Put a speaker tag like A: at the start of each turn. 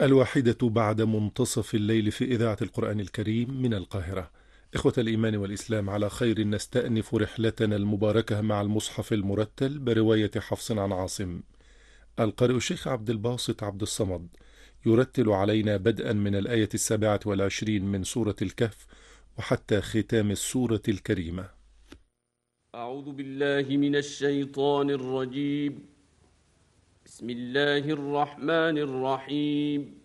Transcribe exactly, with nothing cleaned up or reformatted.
A: الواحدة بعد منتصف الليل في إذاعة القرآن الكريم من القاهرة. إخوة الإيمان والإسلام، على خير نستأنف رحلتنا المباركة مع المصحف المرتل برواية حفص عن عاصم. القارئ الشيخ عبد الباسط عبد الصمد يرتل علينا بدءا من الآية السابعة والعشرين من سورة الكهف وحتى ختام السورة الكريمة.
B: أعوذ بالله من الشيطان الرجيم. بسم الله الرحمن الرحيم.